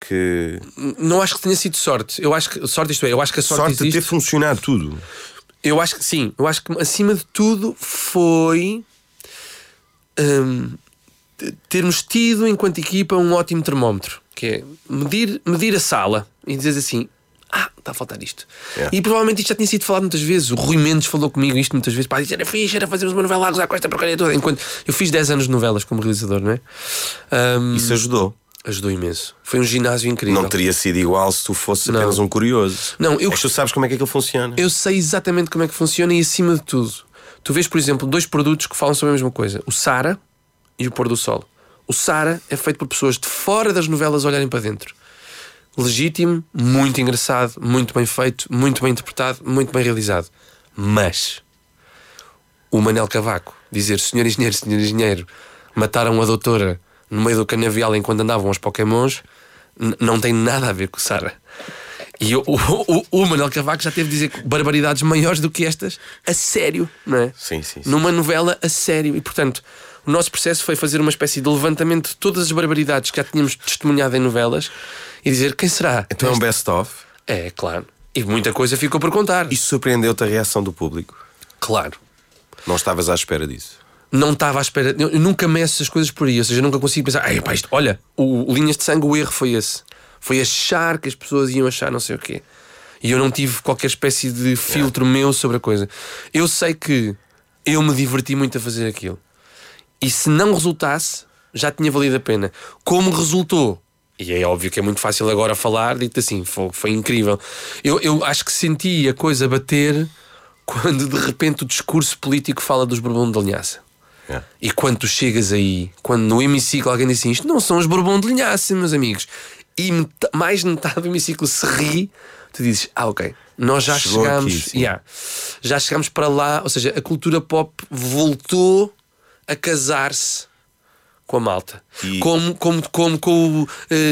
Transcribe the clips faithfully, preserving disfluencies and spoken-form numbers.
que... Não acho que tenha sido sorte. Eu acho que sorte, isto é, eu acho que a sorte, sorte existe. de ter funcionado tudo. Eu acho que sim. Eu acho que acima de tudo foi hum, termos tido enquanto equipa um ótimo termómetro, que é medir, medir a sala e dizer assim: ah, está a faltar isto. Yeah. E provavelmente isto já tinha sido falado muitas vezes. O Rui Mendes falou comigo isto muitas vezes. Pá, isto era fixe, era fazermos uma novela a gozar com esta porcaria toda. Enquanto eu fiz dez anos de novelas como realizador, não é? Um, Isso ajudou. Ajudou imenso. Foi um ginásio incrível. Não teria sido igual se tu fosses Não. apenas um curioso. Não, eu é que tu sabes como é que aquilo funciona. Eu sei exatamente como é que funciona e, acima de tudo, tu vês, por exemplo, dois produtos que falam sobre a mesma coisa: o Sara e o Pôr do Sol. O Sara é feito por pessoas de fora das novelas olharem para dentro. Legítimo, muito engraçado, muito bem feito, muito bem interpretado, muito bem realizado. Mas o Manel Cavaco dizer: senhor engenheiro, senhor engenheiro, mataram a doutora no meio do canavial enquanto andavam aos Pokémons, n- não tem nada a ver com o Sara. E o, o, o, o Manel Cavaco já teve de dizer barbaridades maiores do que estas a sério, não é? Sim, sim, sim. Numa novela a sério. E portanto, o nosso processo foi fazer uma espécie de levantamento de todas as barbaridades que já tínhamos testemunhado em novelas e dizer: quem será? Então é um best-of. É, claro. E muita coisa ficou por contar. Isso surpreendeu-te a reação do público? Claro. Não estavas à espera disso? Não estava à espera. Eu, eu nunca meço as coisas por aí. Ou seja, eu nunca consigo pensar: Ei, pá, isto, olha, o, o Linhas de Sangue, o erro foi esse. Foi achar que as pessoas iam achar não sei o quê. E eu não tive qualquer espécie de filtro yeah. meu sobre a coisa. Eu sei que eu me diverti muito a fazer aquilo. E se não resultasse, já tinha valido a pena. Como resultou, e é óbvio que é muito fácil agora falar, dito assim, foi, foi incrível. Eu, eu acho que senti a coisa bater quando de repente o discurso político fala dos Bourbon de Linhaça. Yeah. E quando tu chegas aí, quando no hemiciclo alguém diz assim: isto não são os Bourbon de Linhaça, meus amigos, e meta, mais de metade do hemiciclo se ri, tu dizes: ah, ok, nós já Chegou chegámos aqui, yeah, já chegámos para lá. Ou seja, a cultura pop voltou a casar-se com a malta. E... Como, como, como com o uh,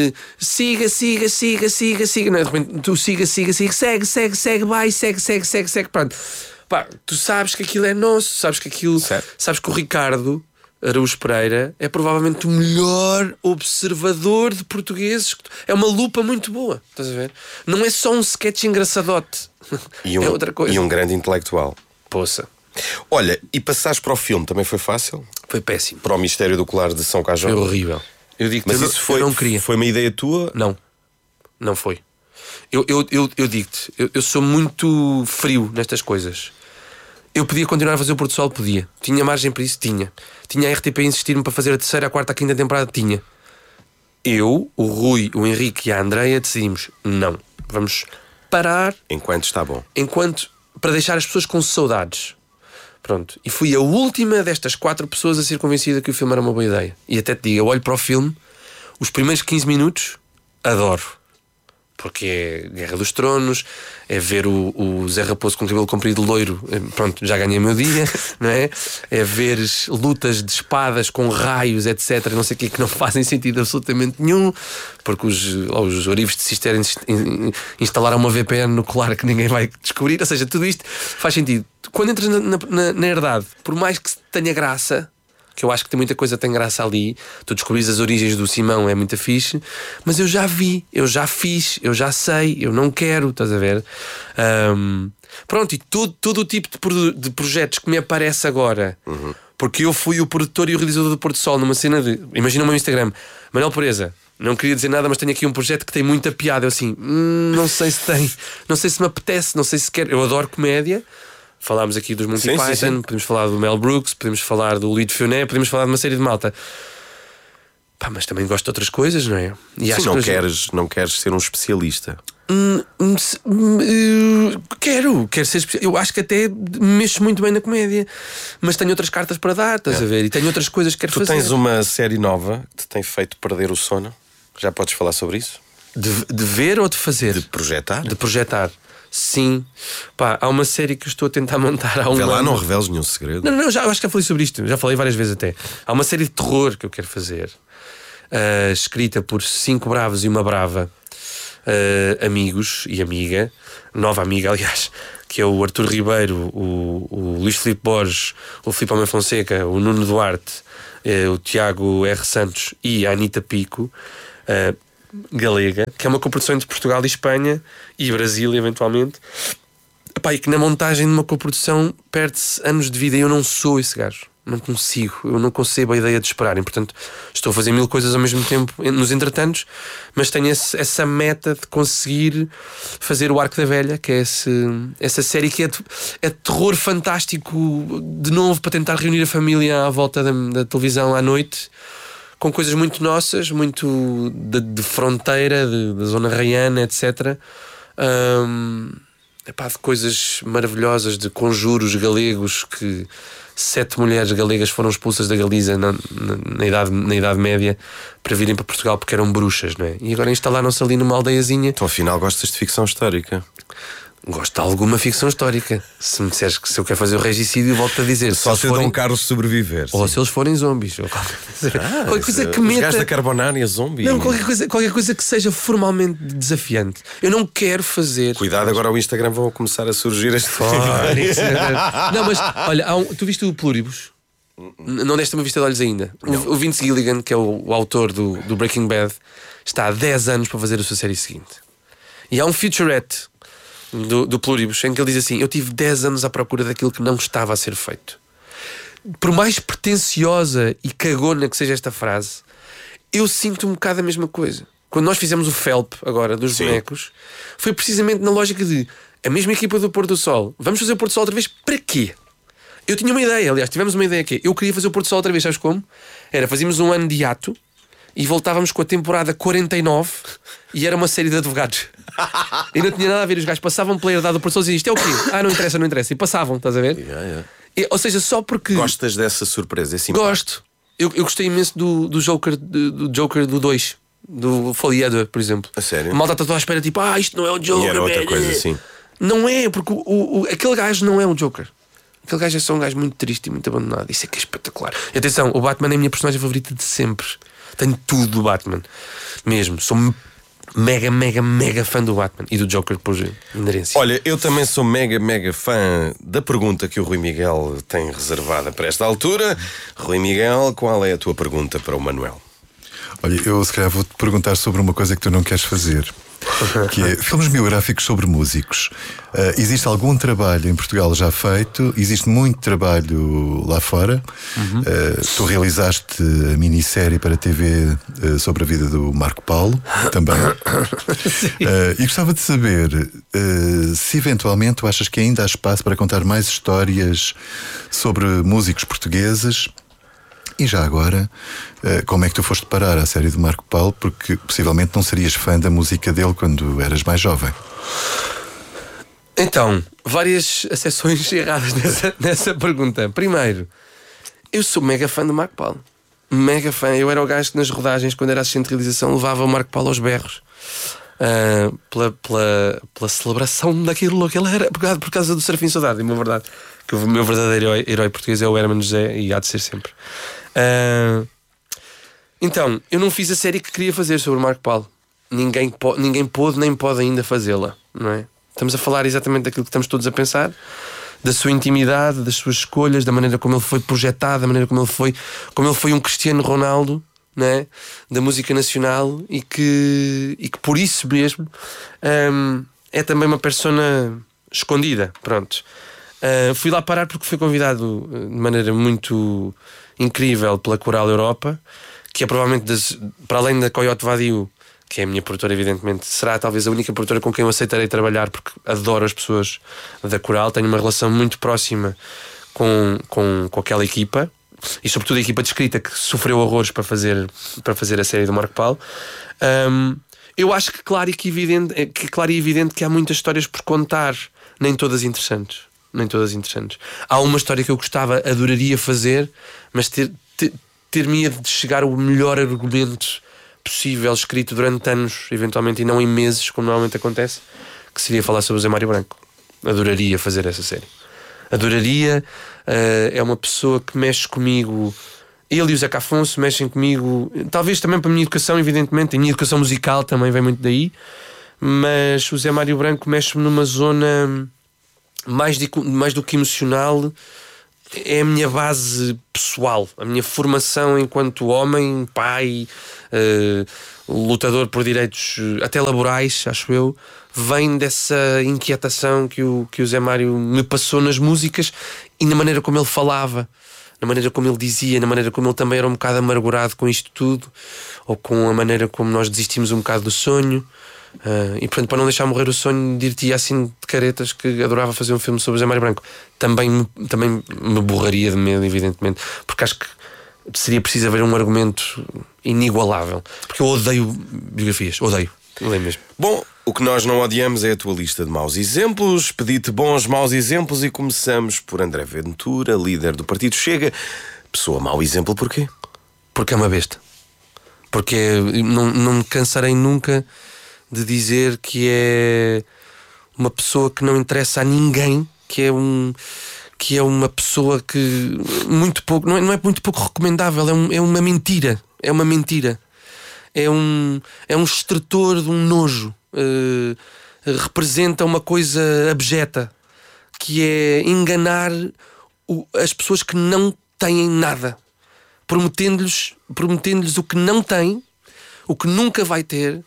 siga, siga, siga, siga, siga. Não, de repente tu siga, siga, siga, segue, segue, segue, vai, segue, segue, segue, segue. Pronto. Pá, tu sabes que aquilo é nosso, sabes que aquilo. Certo. Sabes que o Ricardo Araújo Pereira é provavelmente o melhor observador de portugueses. É uma lupa muito boa, estás a ver? Não é só um sketch engraçadote. E um, é outra coisa. E um grande intelectual. Poça. Olha, e passares para o filme também foi fácil? Foi péssimo. Para o Mistério do Colar de São Cajão? Foi horrível. Eu digo, Mas eu isso não, foi, eu não queria. foi uma ideia tua? Não, não foi. Eu, eu, eu, eu digo-te, eu, eu sou muito frio nestas coisas. Eu podia continuar a fazer o Pôr do Sol, podia. Tinha margem para isso, tinha. Tinha a R T P a insistir-me para fazer a terceira, a quarta, a quinta temporada, tinha. Eu, o Rui, o Henrique e a Andreia decidimos: não, vamos parar. Enquanto está bom. Enquanto, para deixar as pessoas com saudades. Pronto. E fui a última destas quatro pessoas a ser convencida que o filme era uma boa ideia. E até te digo, eu olho para o filme, os primeiros quinze minutos, adoro. Porque é Guerra dos Tronos, é ver o, o Zé Raposo com o cabelo comprido loiro, pronto, já ganhei o meu dia, não é? É ver lutas de espadas com raios, etcétera, não sei o que, que não fazem sentido absolutamente nenhum, porque os, os orivos de Cister instalaram uma V P N no colar que ninguém vai descobrir, ou seja, tudo isto faz sentido. Quando entras na, na, na herdade, por mais que tenha graça, que eu acho que tem muita coisa que tem graça ali, tu descobris as origens do Simão, é muito fixe, mas eu já vi, eu já fiz, eu já sei, eu não quero, estás a ver? Um, pronto, e todo, todo o tipo de, pro, de projetos que me aparece agora, uhum. porque eu fui o produtor e o realizador do Pôr do Sol numa cena de, imagina o meu Instagram, Manuel Pureza, não queria dizer nada, mas tenho aqui um projeto que tem muita piada. Eu assim, hum, não sei se tem, não sei se me apetece, não sei se quer. Eu adoro comédia. Falámos aqui dos Monty sim, Python, sim, sim. Podemos falar do Mel Brooks, podemos falar do Louis de Funès, podemos falar de uma série de malta. Pá, mas também gosto de outras coisas, não é? E sim, acho não, que queres, não queres ser um especialista? Hum, hum, hum, quero, quero ser especialista. Eu acho que até mexo muito bem na comédia, mas tenho outras cartas para dar, estás é. a ver? E tenho outras coisas que quero tu fazer. Tu tens uma série nova que te tem feito perder o sono? Já podes falar sobre isso? De, de ver ou de fazer? De projetar? De projetar. Sim, pá, há uma série que eu estou a tentar montar há um Vê lá, ano. não reveles nenhum segredo. Não, não, já, eu acho que já falei sobre isto, já falei várias vezes até. Há uma série de terror que eu quero fazer, uh, escrita por cinco bravos e uma brava, uh, amigos e amiga, nova amiga, aliás, que é o Arthur Ribeiro, o, o Luís Filipe Borges, o Filipe Almeida Fonseca, o Nuno Duarte, uh, o Tiago R. Santos e a Anita Pico. Uh, galega, que é uma coprodução entre Portugal e Espanha e Brasil, eventualmente. Epá, e que na montagem de uma coprodução perde-se anos de vida e eu não sou esse gajo. Não consigo, eu não concebo a ideia de esperar. E, portanto, estou a fazer mil coisas ao mesmo tempo nos entretantos, mas tenho esse, essa meta de conseguir fazer o Arco da Velha, que é esse, essa série que é de, é de terror fantástico, de novo, para tentar reunir a família à volta da, da televisão à noite, com coisas muito nossas, muito de, de fronteira, de, da zona raiana, etcétera. Um, epá, de coisas maravilhosas, de conjuros galegos que sete mulheres galegas foram expulsas da Galiza na, na, na, idade, na Idade Média para virem para Portugal porque eram bruxas, não é? E agora instalaram-se ali numa aldeiazinha. Então afinal gostas de ficção histórica? Gosto de alguma ficção histórica. Se me disseres que se eu quero fazer o regicídio, volto a dizer. Só se, se forem... Dom Carlos sobreviver. Ou sim. se eles forem zombies. Ou ah, qualquer coisa que os meta. gajos da Carbonara zombie. Não, qualquer coisa, qualquer coisa que seja formalmente desafiante. Eu não quero fazer. Cuidado, agora o Instagram vão começar a surgir as fotos. Não, mas olha, há um... tu viste o Pluribus? Não deste uma vista de olhos ainda. O, o Vince Gilligan, que é o, o autor do, do Breaking Bad, está há dez anos para fazer a sua série seguinte. E há um featurette do, do Pluribus em que ele diz assim: eu tive dez anos à procura daquilo que não estava a ser feito. Por mais pretenciosa e cagona que seja esta frase, eu sinto um bocado a mesma coisa. Quando nós fizemos o Felp agora dos Sim. bonecos, foi precisamente na lógica de a mesma equipa do Pôr do Sol, vamos fazer o Pôr do Sol outra vez para quê? Eu tinha uma ideia, aliás, tivemos uma ideia que eu queria fazer o Pôr do Sol outra vez, sabes como? Era, fazíamos um ano de hiato e voltávamos com a temporada quarenta e nove e era uma série de advogados. E não tinha nada a ver, os gajos passavam pela herdade do Pôr do Sol e diziam: isto é o quê? Ah, não interessa, não interessa. E passavam, estás a ver? Yeah, yeah. E, ou seja, só porque... Gostas dessa surpresa? Esse Gosto. Eu, eu gostei imenso do, do Joker do, do Joker do dois, do Foliada, por exemplo. A sério? A malta está toda à espera, tipo, ah, isto não é o Joker. E era outra man. coisa assim. Não é, porque o, o, aquele gajo não é um Joker. Aquele gajo é só um gajo muito triste e muito abandonado. Isso é que é espetacular. E atenção, o Batman é a minha personagem favorita de sempre. Tenho tudo do Batman. Mesmo. Sou mega, mega, mega fã do Batman. E do Joker por inerência. Olha, eu também sou mega, mega fã da pergunta que o Rui Miguel tem reservada para esta altura. Rui Miguel, qual é a tua pergunta para o Manuel? Olha, eu se calhar vou-te perguntar sobre uma coisa que tu não queres fazer, que é filmes biográficos sobre músicos. Uh, existe algum trabalho em Portugal já feito? Existe muito trabalho lá fora. Uhum. Uh, tu realizaste a minissérie para a T V uh, sobre a vida do Marco Paulo também. uh, e gostava de saber uh, se eventualmente tu achas que ainda há espaço para contar mais histórias sobre músicos portugueses. E já agora, como é que tu foste parar à série do Marco Paulo? Porque possivelmente não serias fã da música dele quando eras mais jovem. Então, várias acessões erradas nessa, nessa pergunta. Primeiro, eu sou mega fã do Marco Paulo. Mega fã. Eu era o gajo que nas rodagens, quando era assistente de realização, levava o Marco Paulo aos berros. Uh, pela, pela, pela celebração daquilo que ele era, por causa, por causa do Serafim Saudade, é uma verdade. Que o meu verdadeiro herói, herói português é o Hermano José e há de ser sempre. Uh, então, eu não fiz a série que queria fazer sobre o Marco Paulo. Ninguém, po- ninguém pôde nem pode ainda fazê-la, não é? Estamos a falar exatamente daquilo que estamos todos a pensar, da sua intimidade, das suas escolhas, da maneira como ele foi projetado, da maneira como ele foi, como ele foi um Cristiano Ronaldo, não é? Da música nacional, e que, e que por isso mesmo um, é também uma persona escondida. Pronto. Uh, fui lá parar porque fui convidado de maneira muito incrível pela Coral Europa, que é provavelmente das, para além da Coyote Vadio, que é a minha produtora, evidentemente, será talvez a única produtora com quem eu aceitarei trabalhar, porque adoro as pessoas da Coral, tenho uma relação muito próxima com, com, com aquela equipa, e sobretudo a equipa de escrita que sofreu horrores para fazer, para fazer a série do Marco Paulo. um, Eu acho que claro e, que evidente, que claro e evidente que há muitas histórias por contar, nem todas interessantes. Nem todas interessantes. Há uma história que eu gostava, adoraria fazer, mas ter, ter, ter medo de chegar ao melhor argumento possível, escrito durante anos, eventualmente, e não em meses, como normalmente acontece, que seria falar sobre o Zé Mário Branco. Adoraria fazer essa série. Adoraria. Uh, é uma pessoa que mexe comigo. Ele e o Zeca Afonso mexem comigo, talvez também para a minha educação, evidentemente. A minha educação musical também vem muito daí. Mas o Zé Mário Branco mexe-me numa zona mais, de, mais do que emocional. É a minha base pessoal, a minha formação enquanto homem, pai, uh, lutador por direitos até laborais, acho eu, vem dessa inquietação que o, que o Zé Mário me passou nas músicas e na maneira como ele falava, na maneira como ele dizia, na maneira como ele também era um bocado amargurado com isto tudo, ou com a maneira como nós desistimos um bocado do sonho. Uh, e portanto, para não deixar morrer o sonho, dir-te assim de caretas que adorava fazer um filme sobre o Zé Mário Branco. Também me, também me borraria de medo, evidentemente, porque acho que seria preciso haver um argumento inigualável, porque eu odeio biografias, odeio, odeio mesmo. Bom, o que nós não odiamos é a tua lista de maus exemplos. Pedi-te bons maus exemplos e começamos por André Ventura, líder do Partido Chega. Pessoa mau exemplo porquê? Porque é uma besta. Porque não, não me cansarei nunca de dizer que é uma pessoa que não interessa a ninguém, que é um que é uma pessoa que muito pouco, não é, não é muito pouco recomendável, é, um, é uma mentira, é uma mentira, é um é um extrator de um nojo, uh, representa uma coisa abjeta, que é enganar o, as pessoas que não têm nada, prometendo-lhes prometendo-lhes o que não têm, o que nunca vai ter.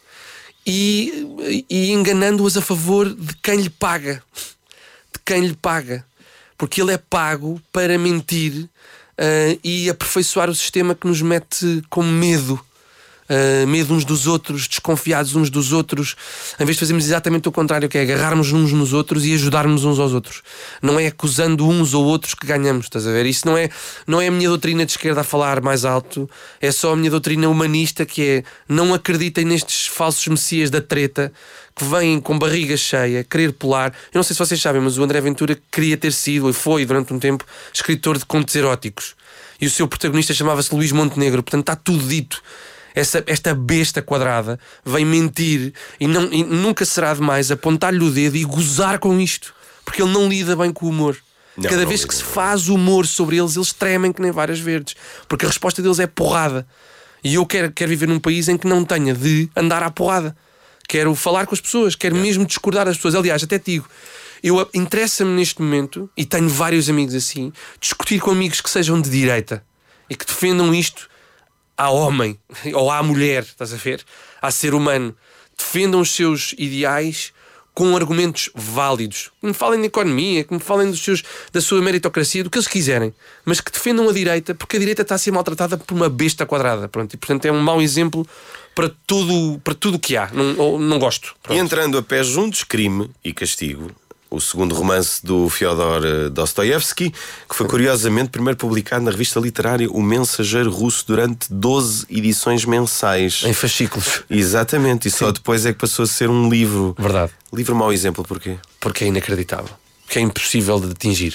E, e enganando-as a favor de quem lhe paga, de quem lhe paga, porque ele é pago para mentir uh, e aperfeiçoar o sistema que nos mete com medo, uh, medo uns dos outros, desconfiados uns dos outros, em vez de fazermos exatamente o contrário, que é agarrarmos uns nos outros e ajudarmos uns aos outros. Não é acusando uns ou outros que ganhamos, estás a ver? Isso não é, não é a minha doutrina de esquerda a falar mais alto, é só a minha doutrina humanista, que é: não acreditem nestes falsos messias da treta que vêm com barriga cheia, querer pular. Eu não sei se vocês sabem, mas o André Ventura queria ter sido, e foi durante um tempo, escritor de contos eróticos, e o seu protagonista chamava-se Luís Montenegro. Portanto, está tudo dito. Essa, esta besta quadrada vem mentir e, não, e nunca será demais apontar-lhe o dedo e gozar com isto, porque ele não lida bem com o humor. Não, Cada não vez que se faz humor sobre eles, eles tremem que nem várias verdes, porque a resposta deles é porrada. E eu quero, quero viver num país em que não tenha de andar à porrada. Quero falar com as pessoas, quero mesmo discordar das pessoas. Aliás, até te digo, eu interessa-me neste momento, e tenho vários amigos assim, discutir com amigos que sejam de direita e que defendam isto ao homem ou à mulher, estás a ver? À ser humano. Defendam os seus ideais com argumentos válidos. Que me falem de economia, que me falem dos seus, da sua meritocracia, do que eles quiserem, mas que defendam a direita, porque a direita está a ser maltratada por uma besta quadrada. Pronto, e portanto é um mau exemplo para tudo, para tudo o que há. Não, não gosto. Pronto. E entrando a pés juntos, Crime e Castigo, o segundo romance do Fyodor Dostoiévski, que foi curiosamente primeiro publicado na revista literária O Mensageiro Russo durante doze edições mensais. Em fascículos. Exatamente, e Sim. só depois é que passou a ser um livro. Verdade. Livro mau exemplo, porquê? Porque é inacreditável. Porque é impossível de atingir.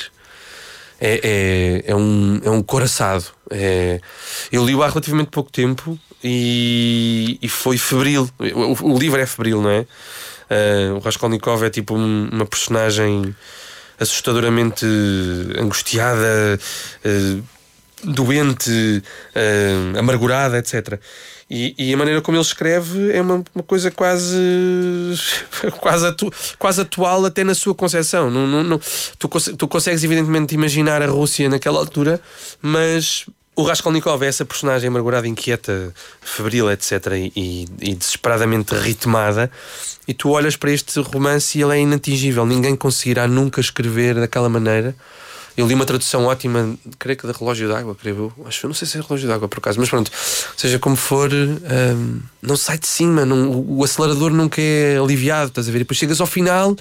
É, é, é, um, é um coraçado. É... Eu li-o há relativamente pouco tempo e, e foi febril. O, o livro é febril, não é? Uh, o Raskolnikov é tipo um, uma personagem assustadoramente angustiada, uh, doente, uh, amargurada, etcétera. E, e a maneira como ele escreve é uma, uma coisa quase quase, atu, quase atual até na sua concepção. Não, não, não, tu, tu consegues evidentemente imaginar a Rússia naquela altura, mas o Raskolnikov é essa personagem amargurada, inquieta, febril, etcétera e, e, e desesperadamente ritmada, e tu olhas para este romance e ele é inatingível. Ninguém conseguirá nunca escrever daquela maneira. Eu li uma tradução ótima, creio que da Relógio d'Água, creio eu. Acho que não sei se é Relógio d'Água por acaso, mas pronto, seja como for, hum, não sai de cima, não, o acelerador nunca é aliviado, estás a ver? E depois chegas ao final,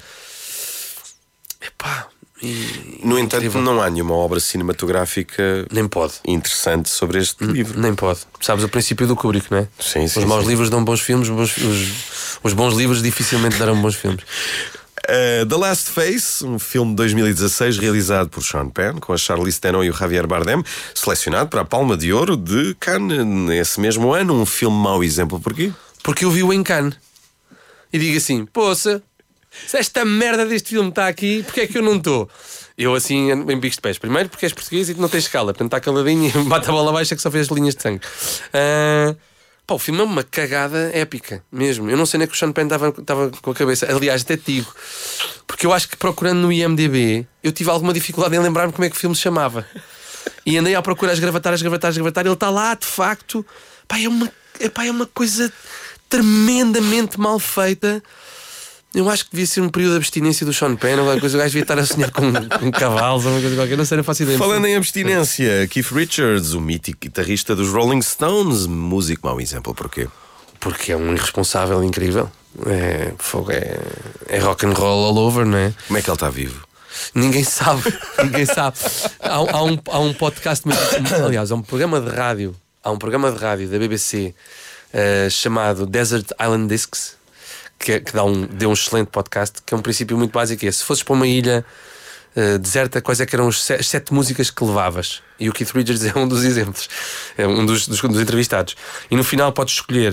epá. E, no entanto, incrível. Não há nenhuma obra cinematográfica nem pode. Interessante sobre este N- livro. Nem pode. Sabes o princípio do Kubrick, não é? Sim, sim, os maus sim. livros dão bons filmes, os, os, os bons livros dificilmente darão bons filmes. Uh, The Last Face, um filme de dois mil e dezasseis realizado por Sean Penn, com a Charlize Theron e o Javier Bardem, selecionado para a Palma de Ouro de Cannes nesse mesmo ano. Um filme mau exemplo, porquê? Porque eu vi-o em Cannes e digo assim, poça, se esta merda deste filme está aqui, porque é que eu não estou? Eu assim, em bicos de pés. Primeiro porque és português e não tens escala, portanto está caladinho e bate a bola baixa que só fez linhas de sangue. uh, Pá, o filme é uma cagada épica mesmo. Eu não sei nem que o Sean Penn estava com a cabeça. Aliás, até te digo, porque eu acho que procurando no I M D B eu tive alguma dificuldade em lembrar-me como é que o filme se chamava. E andei à procura a esgravatar, a esgravatar, a esgravatar. Ele está lá, de facto. Pá, é uma, é, pá, é uma coisa tremendamente mal feita. Eu acho que devia ser um período de abstinência do Sean Penn, ou alguma coisa, o gajo devia estar a sonhar com, com cavalos ou uma coisa qualquer, não sei, não faço ideia. Falando em abstinência, Keith Richards, o mítico guitarrista dos Rolling Stones, músico mau exemplo, porquê? Porque é um irresponsável incrível. É, é, é rock and roll all over, não é? Como é que ele está vivo? Ninguém sabe, ninguém sabe. Há, há, um, há um podcast, aliás, há um programa de rádio, há um programa de rádio da B B C uh, chamado Desert Island Discs. Que, que dá um, deu um excelente podcast, que é um princípio muito básico. É, se fosses para uma ilha uh, deserta, quais é que eram as sete, as sete músicas que levavas? E o Keith Richards é um dos exemplos, é um dos, dos, dos entrevistados. E no final podes escolher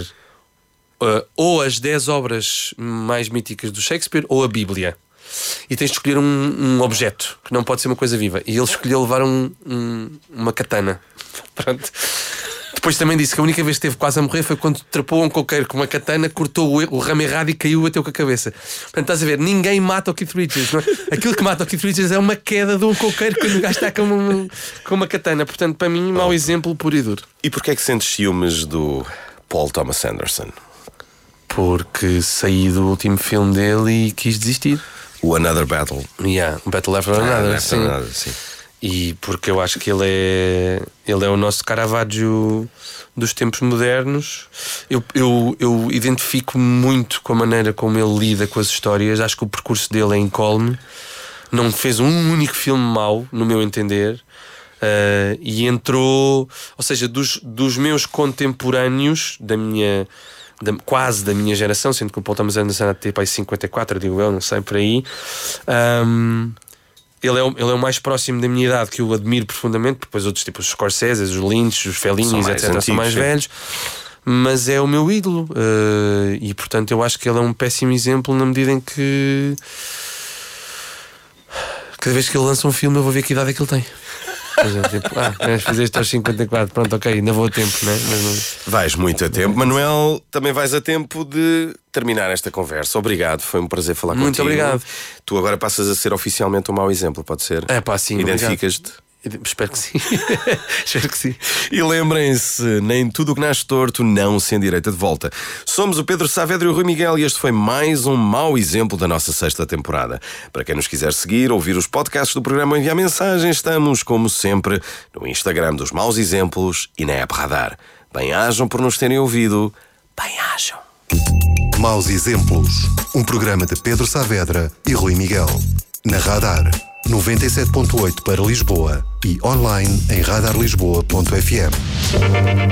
uh, ou as dez obras mais míticas do Shakespeare ou a Bíblia. E tens de escolher um, um objeto, que não pode ser uma coisa viva. E ele escolheu levar um, um, uma katana. Pronto. Depois também disse que a única vez que esteve quase a morrer foi quando trepou um coqueiro com uma katana, cortou o, o ramo errado e caiu e bateu com a cabeça. Portanto, estás a ver, ninguém mata o Keith Richards, não é? Aquilo que mata o Keith Richards é uma queda de um coqueiro quando o gajo está com uma, com uma katana. Portanto, para mim, mau exemplo puro e duro. E porquê é que sentes ciúmes do Paul Thomas Anderson? Porque saí do último filme dele e quis desistir. O Another Battle. Yeah, Battle After Another, sim. Another, sim. E porque eu acho que ele é ele é o nosso Caravaggio dos tempos modernos. Eu, eu, eu identifico muito com a maneira como ele lida com as histórias. Acho que o percurso dele é incólume. Não fez um único filme mau, no meu entender. Uh, e entrou, ou seja, dos, dos meus contemporâneos, da minha, da, quase da minha geração, sendo que o Paul Thomas Anderson a ter pai cinquenta e quatro, digo eu, não sei, por aí. Um, Ele é, o, ele é o mais próximo da minha idade, que eu admiro profundamente. Depois outros tipos, os Scorsese, os Lynch, os Fellini, etcétera, antigos, são mais sim. velhos. Mas é o meu ídolo. Uh, e portanto eu acho que ele é um péssimo exemplo na medida em que cada vez que ele lança um filme eu vou ver que idade é que ele tem. Seja, tipo, ah, fizeste aos cinquenta e quatro, pronto, ok, ainda vou a tempo, né? Mas não... Vais muito a tempo, Manuel, também vais a tempo de terminar esta conversa. Obrigado, foi um prazer falar muito contigo. Muito obrigado. Tu agora passas a ser oficialmente um mau exemplo, pode ser? É pá, sim. Identificas-te? Espero que sim. Espero que sim. E lembrem-se, nem tudo o que nasce torto não se endireita de volta. Somos o Pedro Saavedra e o Rui Miguel e este foi mais um mau exemplo da nossa sexta temporada. Para quem nos quiser seguir, ouvir os podcasts do programa ou enviar mensagens, estamos, como sempre, no Instagram dos Maus Exemplos e na app Radar. Bem-ajam por nos terem ouvido. Bem-ajam. Maus Exemplos, um programa de Pedro Saavedra e Rui Miguel. Na Radar. noventa e sete ponto oito para Lisboa e online em radar lisboa ponto f m.